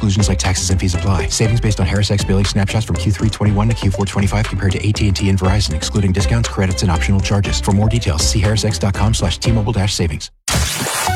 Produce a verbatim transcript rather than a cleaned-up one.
Exclusions like taxes and fees apply. Savings based on HarrisX billing snapshots from Q three twenty-one to Q four twenty-five compared to A T and T and Verizon, excluding discounts, credits, and optional charges. For more details, see harrisx.com slash T-Mobile dash savings.